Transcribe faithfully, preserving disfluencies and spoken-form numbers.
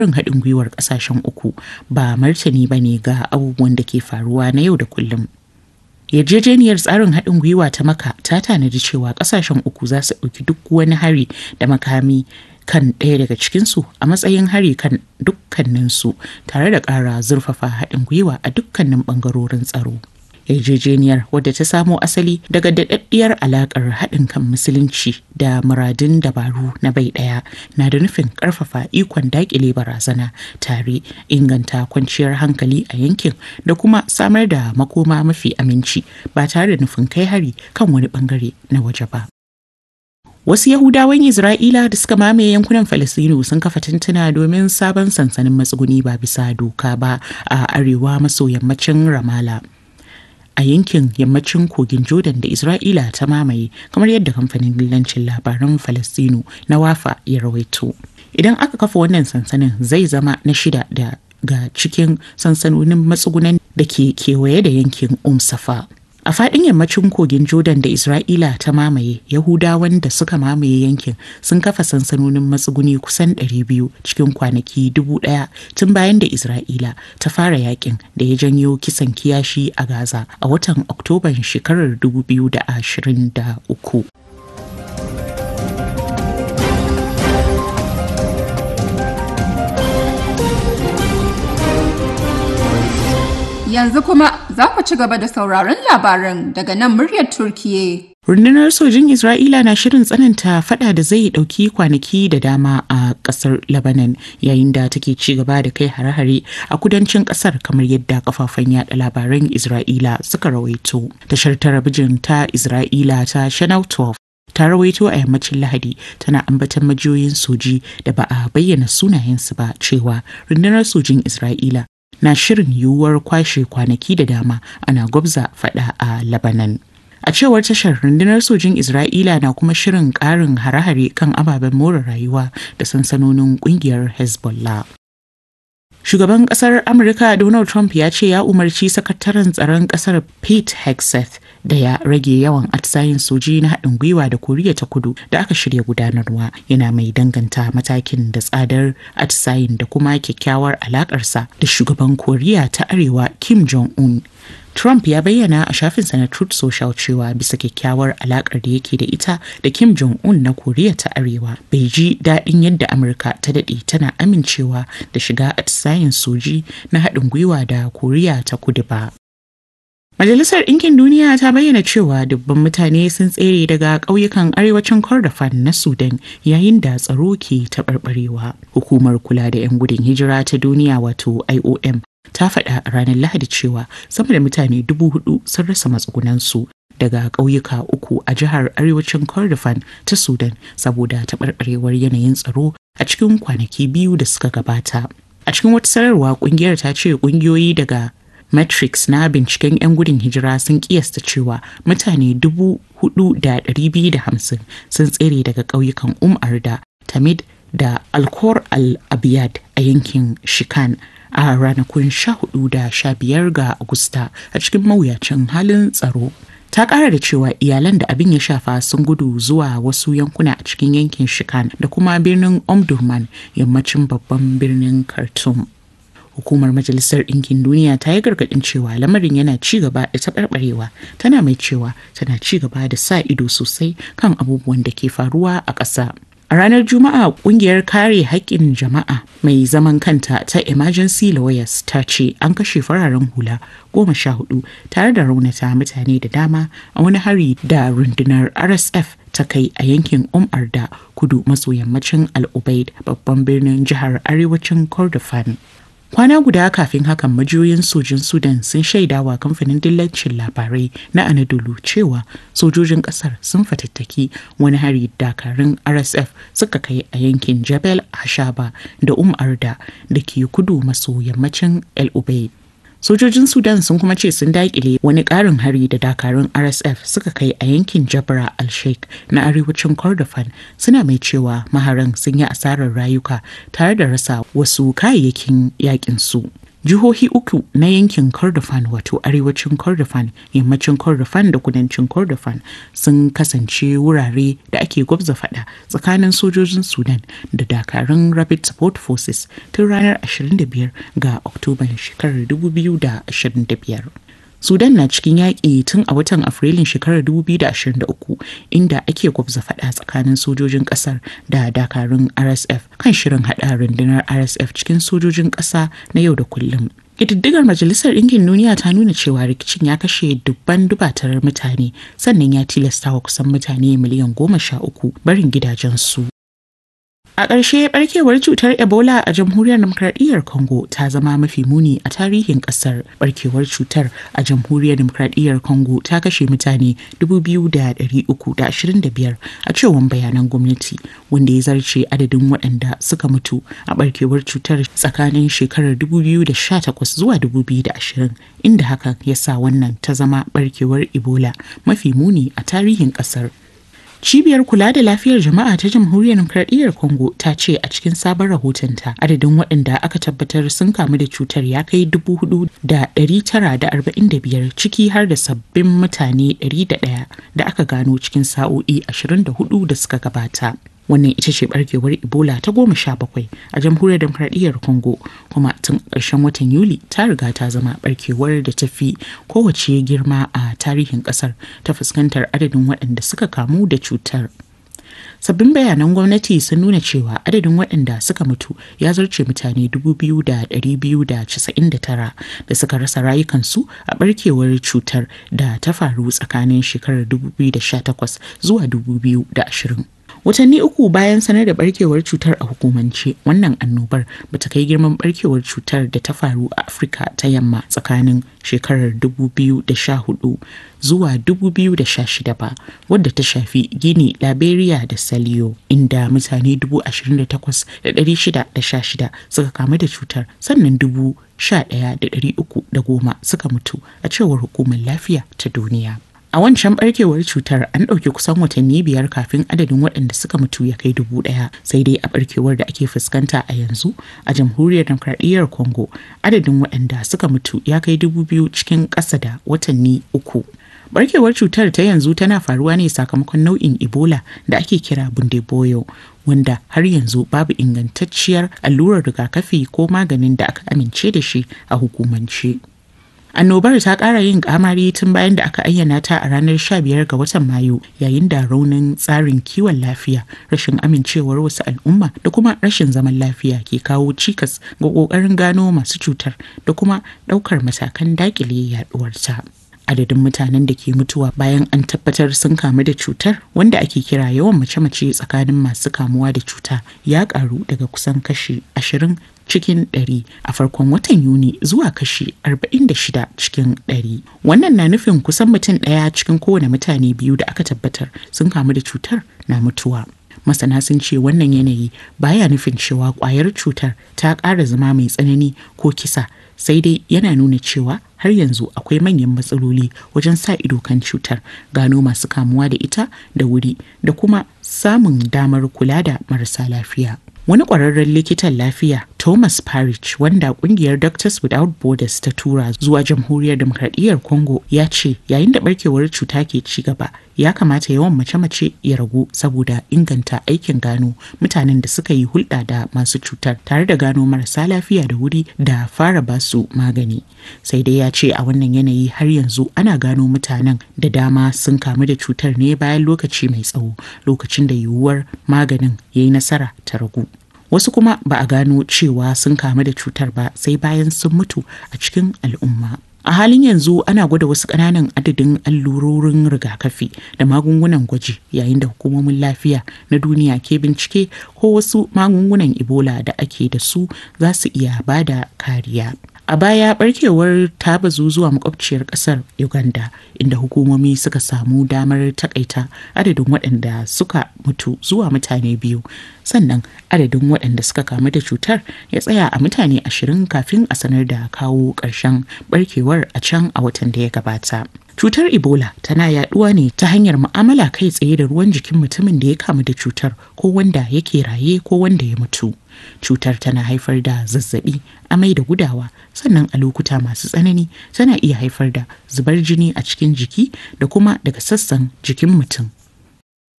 Irin haɗin gwiwar ƙasashen uku ba martani ba ne ga abubuwan da ke faruwa na yau da kullum. Yarjejeniyar tsarin haɗin gwiwa ta Maka ta tanadi cewa ƙasashen uku za su ɗauki duk wani hari da makami kan ɗaya daga cikinsu a matsayin hari kan dukkaninsu, tare da ƙara zurfafa haɗin gwiwa a dukkanin ɓangarorin tsaro. Yarjejeniyar, wadda ta samo asali daga daɗaɗɗiyar alaƙar haɗin kan Musulunci da muradun dabaru na bai ɗaya, na da nufin ƙarfafa ikon daƙile barazana, tare inganta kwanciyar hankali a yankin da kuma samar da makoma mafi aminci ba tare da nufin kai hari kan wani ɓangare na waje ba. Wasu Yahudawan Isra'ila da suka mamaye yankunan Falasɗinu sun kafa tantuna domin sabon sansanin matsuguni ba bisa doka ba a arewa maso yammacin Ramallah, a yankin yammacin kogin Jordan da Isra'ila ta mamaye, kamar yadda kamfanin dillancin labaran Falasɗinu na Wafa ya rawaito. Idan aka kafa wannan sansanin, zai zama na shida daga cikin sansanonin matsugunan da ke kewaye da yankin Umm Safa. A faɗin yammacin kogin Jordan da Isra'ila ta mamaye, Yahudawan da suka mamaye yankin sun kafa sansanonin matsuguni kusan ɗari biyu cikin kwanaki dubu ɗaya tun bayan da Isra'ila ta fara yakin da ya janyo kisan kiyashi a Gaza a watan Oktoban shekarar dubu biyu da ashirin da uku. Yanzu kuma za ku ci gaba da sauraron labaran daga nan muryar Turkiyya. Rundunar sojin Isra'ila na shirin tsananta fada da zai dauki kwanaki da dama a kasar Lebanon, yayin da take ci gaba da kai hare-hare a kudancin kasar, kamar yadda kafafen yada labaran Isra'ila suka rawaito. Tashar talabijin ta Isra'ila ta Channel twelve ta rawaito a yammacin Lahadi, tana ambatan majiyoyin soji da ba a bayyana sunayensu ba cewa rundunar sojin Isra'ila na shirin yiwuwar kwashe kwanaki da dama ana gwabza fada a Lebanon. A cewar tashar, rundunar sojin Isra'ila na kuma shirin ƙarin hare-hare kan ababen more rayuwa da sansanonin ƙungiyar Hezbollah. Shugaban ƙasar Amurka Donald Trump ya ce ya umarci sakataren tsaron ƙasar Pete Hegseth da ya rage yawan atisayen soji na haɗin gwiwa da Koriya ta Kudu da aka shirya gudanarwa, yana mai danganta matakin da tsadar atisayen da kuma kyakkyawar alaƙarsa da shugaban Koriya ta Arewa Kim Jong-un. Trump ya bayyana a shafinsa na Truth Social cewa bisa kyakkyawar alakar da yake da ita da Kim Jong-un na Koriya ta Arewa, bai ji daɗin yadda Amurka ta daɗe tana amincewa da shiga atisayen soji na haɗin gwiwa da Koriya ta Kudu ba. Majalisar Ɗinkin Duniya ta bayyana cewa dubban mutane sun tsere daga ƙauyukan arewacin Kordofan na Sudan yayin da tsaro ke taɓarɓarewa. Hukumar kula da 'yan gudun hijira ta duniya, wato I O M, ta faɗa a ranar Lahadi cewa sama da mutane dubu hudu sun rasa matsugunansu daga ƙauyuka uku a jihar arewacin Kordofan ta Sudan saboda taɓarɓarewar yanayin tsaro a cikin kwanaki biyu da suka gabata. A cikin wata sanarwa, ƙungiyar ta ce ƙungiyoyi daga Matrix na binciken 'yan gudun hijira sun kiyasta cewa mutane dubu hudu da ɗari biyu da hamsin sun tsere daga ƙauyukan Umm Arda, Tamid da Alkor al-Abiyad a yankin Shikan a ranakun sha hudu da sha biyar ga Agusta a cikin mawuyacin halin tsaro. Ta ƙara da cewa iyalan da abin ya shafa sun gudu zuwa wasu yankuna a cikin yankin Shikan da kuma birnin Omdurman, yammacin babban birnin Khartoum. Hukumar Majalisar Ɗinkin Duniya ta yi gargaɗin cewa lamarin yana ci gaba da taɓarɓarewa, tana mai cewa tana ci gaba da sa ido sosai kan abubuwan da ke faruwa a ƙasa. A ranar Juma'a, ƙungiyar kare haƙƙin jama'a mai zaman kanta ta Emergency Lawyers ta ce an kashe fararen hula goma sha hudu tare da raunata mutane da dama a wani hari da rundunar R S F ta kai a yankin Umm Arda, kudu maso yammacin Al Ubaid, babban birnin jihar arewacin Kordofan. Kwana guda kafin hakan, majiyoyin sojin Sudan sun shaidawa kamfanin dillancin labarai na Anadolu cewa sojojin kasar sun fatattaki wani hari dakarun R S F suka kai a yankin Jabal Hashaba da Umm Arda da ke kudu maso yammacin El Ubaid. Sojojin Sudan sun kuma ce sun daƙile wani ƙarin hari da dakarun R S F suka kai a yankin Jabra al-Sheikh na arewacin Kordofan, suna mai cewa maharan sun yi asarar rayuka tare da rasa wasu kayayyakin yakin su. Jihohi uku na yankin Kordofan wato arewacin Kordofan, yammacin Kordofan da kudancin Kordofan sun kasance wurare da ake gwabza fada tsakanin sojojin Sudan da dakarun Rapid Support Forces tun ranar ashirin da biyar ga Oktoban shekarar dubu biyu da ashirin da biyar. Sudan na cikin yaƙi tun a watan Afrilun shekarar dubu biyu da ashirin da uku inda ake gwabza fada tsakanin sojojin ƙasar da dakarun R S F kan shirin haɗa rundunar R S F cikin sojojin ƙasa na yau da kullum. Ƙididdigar Majalisar Ɗinkin Duniya ta nuna cewa rikicin ya kashe dubban dubatar mutane sannan ya tilasta wa kusan mutane miliyan goma sha uku barin gidajensu. A ƙarshe barkewar cutar Ebola a Jamhuriyar Dimokradiyyar Congo ta zama mafi muni a tarihin ƙasar. Barkewar cutar a Jamhuriyar Dimokradiyyar Congo ta kashe mutane dubu biyu da ɗari uku da ashirin da biyar a cewar bayanan gwamnati, wanda ya zarce adadin waɗanda suka mutu a barkewar cutar tsakanin shekarar dubu biyu da sha takwas zuwa dubu biyu da ashirin, inda hakan ya sa wannan ta zama barkewar Ebola mafi muni a tarihin ƙasar. Cibiyar kula da lafiyar jama'a ta Jamhuriyar Dimokradiyyar Congo ta ce a cikin sabon rahotonta adadin waɗanda aka tabbatar sun kamu da cutar ya kai dubu hudu da ɗari tara da arba'in da biyar, ciki har da sabbin mutane ɗari da ɗaya da aka gano cikin sa'o'i ashirin da hudu da suka gabata. Wannan ita ce barkewar Ebola ta goma sha bakwai a Jamhuriyar Dimokradiyyar Congo, kuma tun ƙarshen watan Yuli ta riga ta zama barkewar da ta fi kowace girma a tarihin ƙasar ta fuskantar adadin waɗanda suka kamu da cutar. Sabbin bayanan gwamnati sun nuna cewa adadin waɗanda suka mutu ya zarce mutane dubu biyu da ɗari biyu da casa'in da tara da suka rasa rayukansu a barkewar cutar da ta faru tsakanin shekarar dubu biyu da sha takwas zuwa dubu biyu da ashirin. Watanni uku bayan sanar da barkewar cutar a hukumance, wannan annobar ba ta kai girman barkewar cutar da ta faru a Afirka ta yamma tsakanin shekarar dubu biyu da sha hudu zuwa dubu biyu da sha shida ba, wadda ta shafi Gini, Liberia da Saliyo, inda mutane dubu ashirin da takwas da ɗari shida da sha shida suka kamu da cutar, sannan dubu sha ɗaya da ɗari uku da goma suka mutu a cewar Hukumar Lafiya ta Duniya. A wancan barkewar cutar an ɗauki kusan watanni biyar kafin adadin waɗanda suka mutu ya kai dubu ɗaya, sai dai a barkewar da ake fuskanta a yanzu a Jamhuriyar Dimokradiyyar Congo adadin waɗanda suka mutu ya kai dubu biyu cikin ƙasa da watanni uku. Barkewar cutar ta yanzu tana faruwa ne sakamakon nau'in Ebola da ake kira Bundibugyo, wanda har yanzu babu ingantacciyar allurar rigakafi ko maganin da aka amince da shi a hukumance. Annobar ta ƙara yin ƙamari tun bayan da aka ayyana ta a ranar sha biyar ga watan Mayu, yayin da raunin tsarin kiwon lafiya, rashin amincewar wasu al'umma da kuma rashin zaman lafiya ke kawo cikas ga ƙoƙarin gano masu cutar da kuma ɗaukar matakan daƙile yaɗuwarta. Adadin mutanen da ke mutuwa bayan an tabbatar sun kamu da cutar, wanda ake kira yawan mace-mace tsakanin masu kamuwa da cuta, ya ƙaru daga kusan kashi ashirin cikin ɗari a farkon watan Yuni zuwa kashi arba'in da shida cikin ɗari. Wannan na nufin kusan mutum ɗaya cikin kowane mutane biyu da aka tabbatar sun kamu da cutar na mutuwa. Masana sun ce wannan yanayi baya nufin cewa ƙwayar cutar ta ƙara zama mai tsanani ko kisa, sai dai yana nuna cewa har yanzu akwai manyan matsaloli wajen sa ido kan cutar, gano masu kamuwa da ita da wuri da kuma samun damar kula da marasa lafiya. Wani ƙwararren likitan lafiya, Thomas Parrish, wanda ƙungiyar Doctors Without Borders ta tura zuwa Jamhuriyar Dimokradiyyar Congo, ya ce yayin da barkewar cuta ke ci gaba, ya kamata yawan mace-mace ya ragu saboda inganta aikin gano mutanen da suka yi hulɗa da masu cutar, tare da gano marasa lafiya da wuri da fara basu magani. Sai dai ya ce a wannan yanayi har yanzu ana gano mutanen da dama sun kamu da cutar ne bayan lokaci mai tsawo, lokacin da yiwuwar maganin ya yi nasara ta ragu. Wasu kuma ba a gano cewa sun kamu da cutar ba sai bayan sun mutu a cikin al'umma. A halin yanzu ana gwada wasu ƙananan adadin allurorin rigakafi da magungunan gwaji, yayin da hukumomin lafiya na duniya ke bincike ko wasu magungunan Ebola da ake da su za su iya ba da kariya. A baya barkewar ta bazu zuwa makwabciyar ƙasar Uganda, inda hukumomi suka samu damar takaita adadin waɗanda suka mutu zuwa mutane biyu, sannan adadin waɗanda suka kamu da cutar ya tsaya a mutane ashirin kafin a sanar da kawo ƙarshen barkewar a can a watan da ya gabata. Cutar Ebola tana yaduwa ne ta hanyar mu'amala kai tsaye da ruwan jikin mutumin da ya kamu da cutar ko wanda yake raye ko wanda ya mutu. Cutar tana haifar da zazzabi, amai da gudawa, sannan a lokuta masu tsanani tana iya haifar da zubar jini a cikin jiki da kuma daga sassan jikin mutum.